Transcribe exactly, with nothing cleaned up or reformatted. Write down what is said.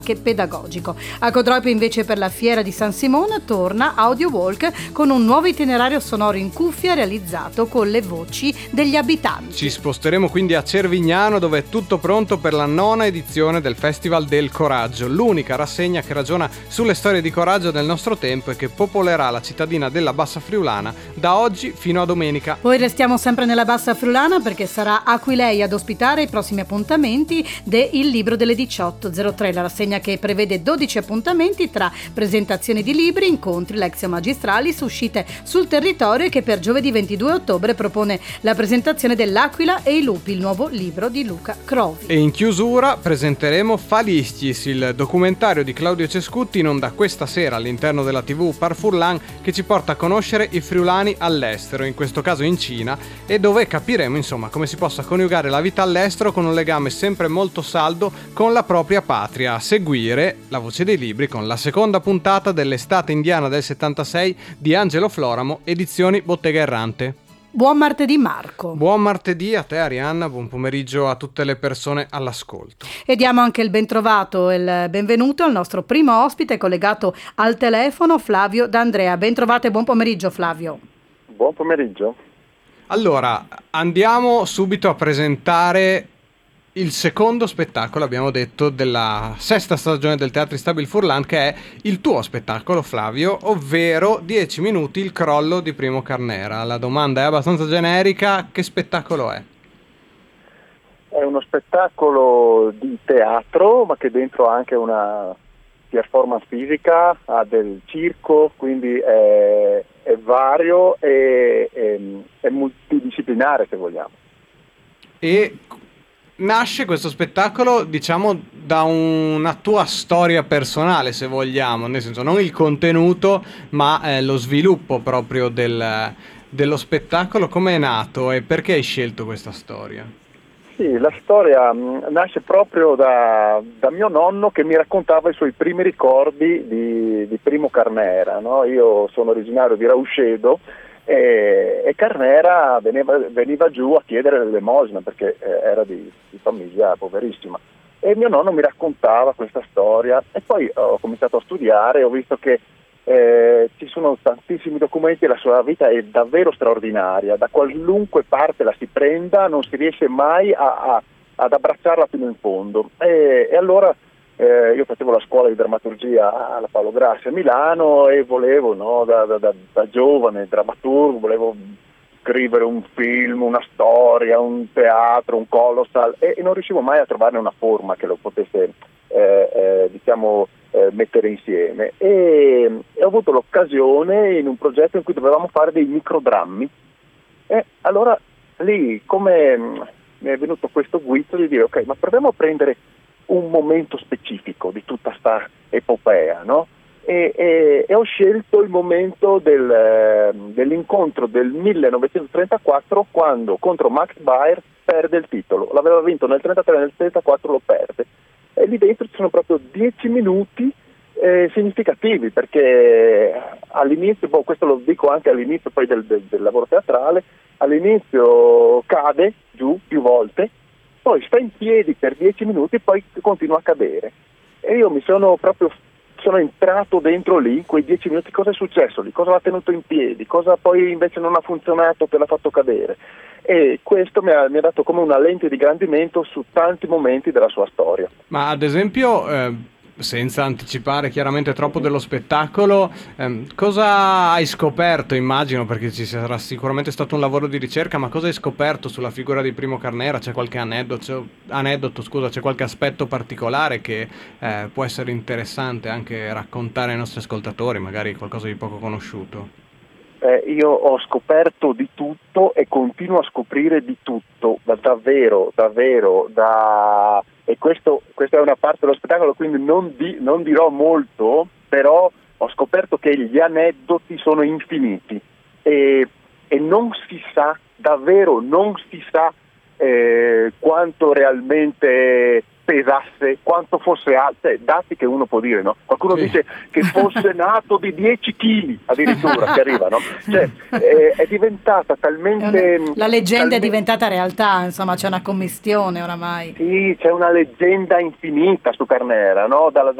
che pedagogico. A Codroipo invece per la fiera di San Simone torna Audio Walk con un nuovo itinerario sonoro in cuffia realizzato con le voci degli abitanti. Ci sposteremo quindi a Cervignano, dove è tutto pronto per la nona edizione del Festival del Coraggio, l'unica rassegna che ragiona sulle storie di coraggio del nostro tempo e che popolerà la cittadina della Bassa Friulana da oggi fino a domenica. Poi restiamo sempre nella Bassa Friulana perché sarà Aquileia ad ospitare i prossimi appuntamenti de Il Libro delle diciotto zero tre, la rassegna che prevede dodici appuntamenti tra presentazioni di libri, incontri, lectio magistralis, uscite sul territorio, e che per giovedì ventidue ottobre propone la presentazione dell'Aquila e i lupi, il nuovo libro di Luca Crovi. E in chiusura presenteremo Falistis, il documentario di Claudio Cescutti in onda questa sera all'interno della tivù Parfurlan, che ci porta a conoscere i friulani all'estero, in questo caso in Cina, e dove capiremo insomma come si possa coniugare la vita all'estero con un legame sempre molto saldo con la propria patria. A seguire La Voce dei Libri con la seconda puntata dell'estate indiana del settantasei di Angelo Floramo, edizioni Bottega Errante. Buon martedì Marco. Buon martedì a te Arianna, buon pomeriggio a tutte le persone all'ascolto. E diamo anche il bentrovato e il benvenuto al nostro primo ospite collegato al telefono, Flavio D'Andrea. Bentrovate e buon pomeriggio Flavio. Buon pomeriggio. Allora, andiamo subito a presentare il secondo spettacolo, abbiamo detto, della sesta stagione del Teatri Stabil Furlan, che è il tuo spettacolo, Flavio, ovvero dieci minuti il crollo di Primo Carnera. La domanda è abbastanza generica: che spettacolo è? È uno spettacolo di teatro, ma che dentro ha anche una performance fisica, ha del circo, quindi è, è vario e è, è multidisciplinare, se vogliamo. E nasce questo spettacolo, diciamo, da una tua storia personale, se vogliamo, nel senso non il contenuto, ma eh, lo sviluppo proprio del, dello spettacolo. Come è nato e perché hai scelto questa storia? Sì, la storia mh, nasce proprio da, da mio nonno, che mi raccontava i suoi primi ricordi di, di Primo Carnera, no? Io sono originario di Rauscedo, E, e Carnera veniva, veniva giù a chiedere l'elemosina perché eh, era di, di famiglia poverissima, e mio nonno mi raccontava questa storia, e poi ho cominciato a studiare e ho visto che eh, ci sono tantissimi documenti, e la sua vita è davvero straordinaria, da qualunque parte la si prenda non si riesce mai a, a, ad abbracciarla fino in fondo, e, e allora Eh, io facevo la scuola di drammaturgia alla Paolo Grassi a Milano e volevo, no, da, da, da, da giovane drammaturgo, volevo scrivere un film, una storia, un teatro, un colossal, e, e non riuscivo mai a trovarne una forma che lo potesse eh, eh, diciamo eh, mettere insieme, e, e ho avuto l'occasione in un progetto in cui dovevamo fare dei microdrammi, e allora lì come mh, mi è venuto questo guizzo di dire: ok, ma proviamo a prendere un momento specifico di tutta sta epopea, no? E, e, e ho scelto il momento del, eh, dell'incontro del millenovecentotrentaquattro, quando contro Max Baer perde il titolo. L'aveva vinto nel trentatré, nel trentaquattro lo perde, e lì dentro ci sono proprio dieci minuti eh, significativi, perché all'inizio, boh, questo lo dico anche all'inizio poi del, del, del lavoro teatrale, all'inizio cade giù più volte, poi sta in piedi per dieci minuti e poi continua a cadere, e io mi sono proprio sono entrato dentro lì in quei dieci minuti. Cosa è successo lì? Cosa l'ha tenuto in piedi? Cosa poi invece non ha funzionato che l'ha fatto cadere? E questo mi ha, mi ha dato come una lente di ingrandimento su tanti momenti della sua storia. Ma ad esempio, eh, senza anticipare chiaramente troppo dello spettacolo, ehm, cosa hai scoperto, immagino, perché ci sarà sicuramente stato un lavoro di ricerca, ma cosa hai scoperto sulla figura di Primo Carnera? C'è qualche aneddoto, aneddoto scusa, c'è qualche aspetto particolare che eh, può essere interessante anche raccontare ai nostri ascoltatori, magari qualcosa di poco conosciuto? Eh, io ho scoperto di tutto e continuo a scoprire di tutto, davvero, davvero, da... e questo, questa è una parte dello spettacolo, quindi non, di, non dirò molto, però ho scoperto che gli aneddoti sono infiniti, e, e non si sa, davvero non si sa eh, quanto realmente pesasse, quanto fosse alto, cioè, dati che uno può dire, no? Qualcuno Sì. dice che fosse nato di dieci chili addirittura, che arriva, no? Cioè, è, è diventata talmente... È una- la leggenda talmente- è diventata realtà, insomma, c'è una commistione oramai. Sì, c'è una leggenda infinita su Carnera, no? Dalla,